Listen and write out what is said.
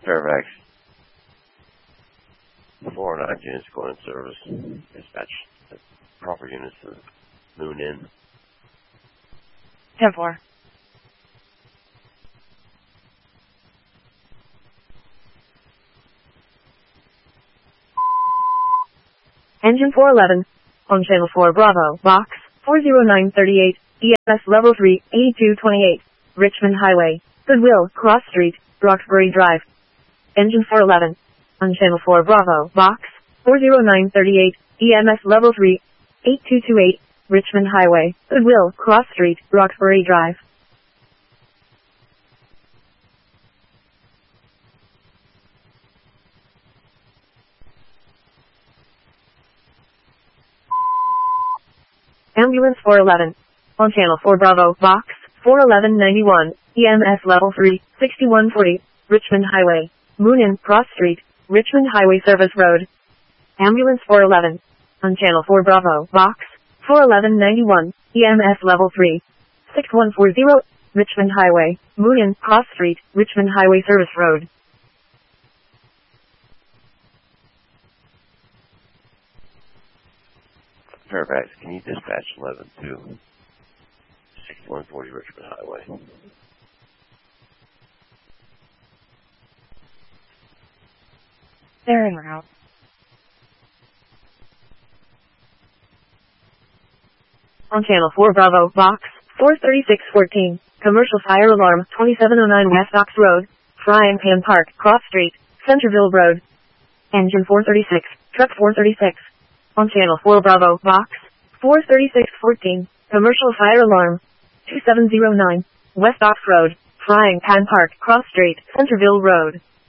Fairfax. 409 units going in service. Dispatch the proper units to Moon Inn. 10-4. Engine 411, on Channel 4 Bravo, Box 40938, EMS Level 3, 8228, Richmond Highway, Goodwill, Cross Street, Roxbury Drive. Engine 411, on Channel 4 Bravo, Box 40938, EMS Level 3, 8228, Richmond Highway, Goodwill, Cross Street, Roxbury Drive. Ambulance 411, on Channel 4 Bravo, Box 41191, EMS Level 3, 6140, Richmond Highway, Moon Inn, Cross Street, Richmond Highway Service Road. Ambulance 411, on Channel 4 Bravo, Box 41191, EMS Level 3, 6140, Richmond Highway, Moon Inn, Cross Street, Richmond Highway Service Road. Fairfax, can you dispatch 11 to 6140 Richmond Highway? They're en route. On Channel 4 Bravo, Box 43614, Commercial Fire Alarm, 2709 West Ox Road, Frying Pan Park, Cross Street, Centerville Road. Engine 436, Truck 436. On Channel 4 Bravo, Box 43614, Commercial Fire Alarm, 2709, West Ox Road, Frying Pan Park, Cross Street, Centerville Road.